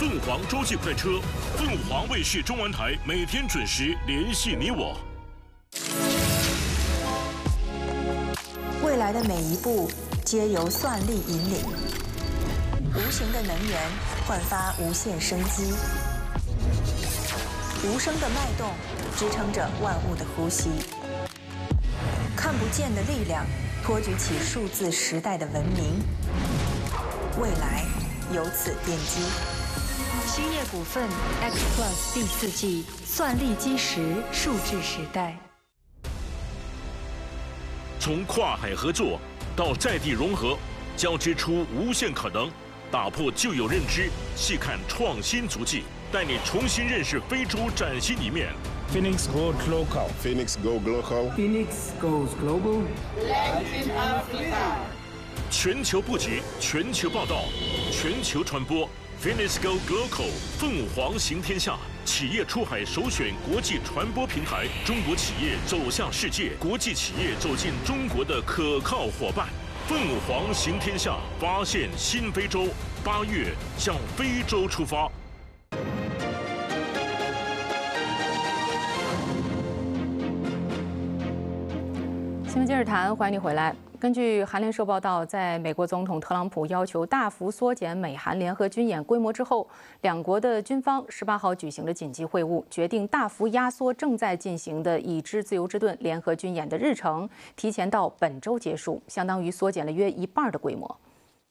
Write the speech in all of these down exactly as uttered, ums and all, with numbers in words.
凤凰洲际快车，凤凰卫视中文台每天准时联系你我。 未来的每一步皆由算力引领，无形的能源焕发无限生机，无声的脉动支撑着万物的呼吸，看不见的力量托举起数字时代的文明，未来由此奠基。 兴业股份 X Plus 第四季算力基石数字时代。 从跨海合作到在地融合，交织出无限可能，打破旧有认知，细看创新足迹，带你重新认识非洲崭新一面。 Phoenix goes local. Phoenix go global. Phoenix goes global. Latin Africa. 全球布局，全球报道，全球传播。Phoenix go global， 凤凰行天下。企业出海首选国际传播平台，中国企业走向世界，国际企业走进中国的可靠伙伴。凤凰行天下，发现新非洲。八月向非洲出发。 新闻今日谈，欢迎你回来。根据韩联社报道，在美国总统特朗普要求大幅缩减美韩联合军演规模之后，两国的军方十八号举行了紧急会晤，决定大幅压缩正在进行的已知自由之盾联合军演的日程，提前到本周结束，相当于缩减了约一半的规模。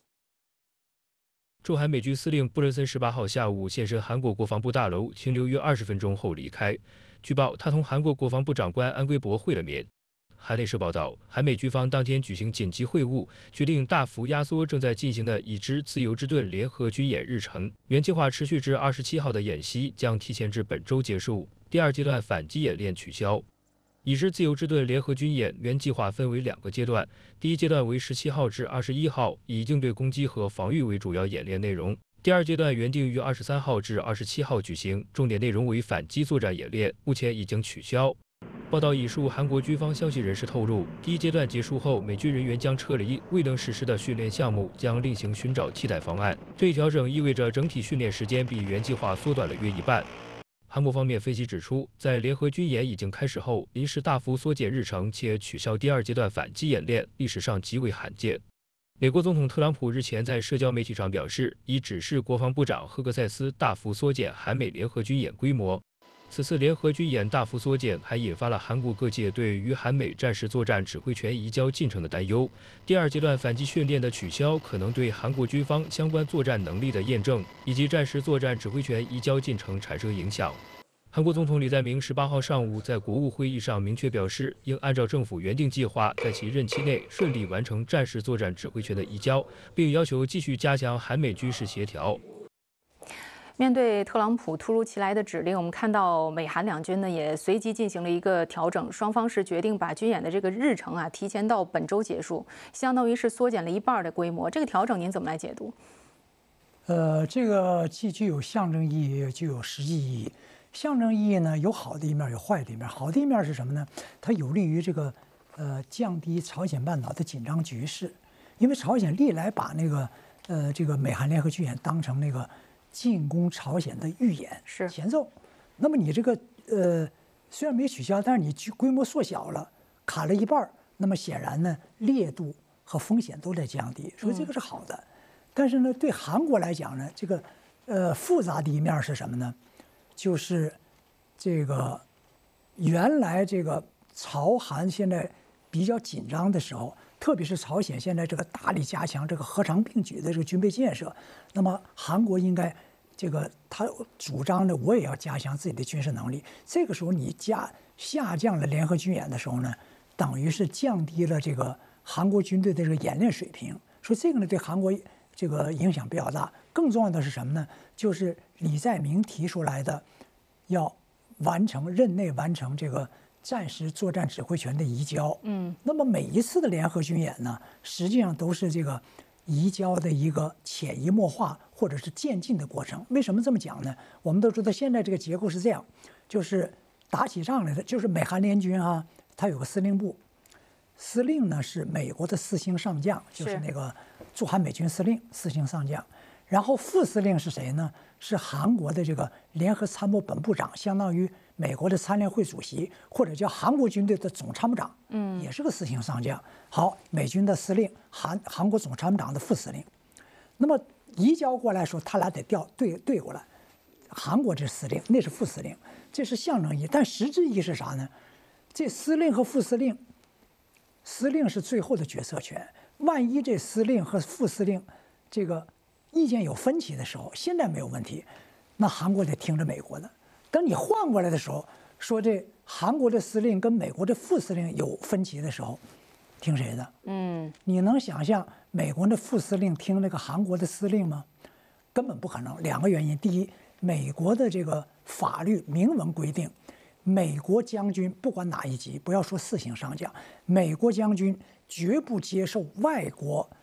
驻韩美军司令布伦森十八号下午现身韩国国防部大楼，停留约二十分钟后离开。据报，他同韩国国防部长官安圭博会了面。韩联社报道，韩美军方当天举行紧急会晤，决定大幅压缩正在进行的已知自由之盾联合军演日程。原计划持续至二十七号的演习将提前至本周结束，第二阶段反击演练取消。已知自由之盾联合军演原计划分为两个阶段，第一阶段为十七号至二十一号，以应对攻击和防御为主要演练内容。第二阶段原定于二十三号至二十七号举行，重点内容为反击作战演练，目前已经取消。报道引述韩国军方消息人士透露，第一阶段结束后，美军人员将撤离，未能实施的训练项目将另行寻找替代方案。这一调整意味着整体训练时间比原计划缩短了约一半。韩国方面分析指出，在联合军演已经开始后，临时大幅缩减日程且取消第二阶段反击演练，历史上极为罕见。美国总统特朗普日前在社交媒体上表示，已指示国防部长赫克塞斯大幅缩减韩美联合军演规模。此次联合军演大幅缩减，还引发了韩国各界对于韩美战时作战指挥权移交进程的担忧。第二阶段反击训练的取消，可能对韩国军方相关作战能力的验证以及战时作战指挥权移交进程产生影响。韩国总统李在明十八号上午在国务会议上明确表示，应按照政府原定计划，在其任期内顺利完成战时作战指挥权的移交，并要求继续加强韩美军事协调。 面对特朗普突如其来的指令，我们看到美韩两军呢也随即进行了一个调整，双方是决定把军演的这个日程啊提前到本周结束，相当于是缩减了一半的规模。这个调整您怎么来解读？ 呃，这个既具有象征意义，也具有实际意义。象征意义呢，有好的一面，有坏的一面。好的一面是什么呢？它有利于这个呃降低朝鲜半岛的紧张局势，因为朝鲜历来把那个呃这个美韩联合军演当成那个进攻朝鲜的预演是前奏。那么你这个呃虽然没取消，但是你规模缩小了，砍了一半，那么显然呢烈度和风险都在降低，所以这个是好的。嗯、但是呢，对韩国来讲呢，这个呃复杂的一面是什么呢？就是这个原来这个朝韩现在比较紧张的时候，特别是朝鲜现在这个大力加强这个和长并举的这个军备建设，那么韩国应该这个他主张的我也要加强自己的军事能力。这个时候你加下降了联合军演的时候呢，等于是降低了这个韩国军队的这个演练水平，所以这个呢对韩国这个影响比较大。更重要的是什么呢？就是李在明提出来的，要完成任内完成这个战时作战指挥权的移交。嗯，那么每一次的联合军演呢，实际上都是这个移交的一个潜移默化或者是渐进的过程。为什么这么讲呢？我们都知道现在这个结构是这样，就是打起仗来的，就是美韩联军啊，它有个司令部，司令呢是美国的四星上将，就是那个驻韩美军司令四星上将。 然后副司令是谁呢？是韩国的这个联合参谋本部长，相当于美国的参联会主席，或者叫韩国军队的总参谋长，嗯，也是个四星上将。好，美军的司令，韩韩国总参谋长的副司令。那么移交过来说，他俩得调对对过来。韩国这司令，那是副司令，这是象征意义，但实质意义是啥呢？这司令和副司令，司令是最后的决策权。万一这司令和副司令这个意见有分歧的时候，现在没有问题，那韩国得听着美国的。等你换过来的时候，说这韩国的司令跟美国的副司令有分歧的时候，听谁的？嗯，你能想象美国的副司令听那个韩国的司令吗？根本不可能。两个原因：第一，美国的这个法律明文规定，美国将军不管哪一级，不要说四星上将，美国将军绝不接受外国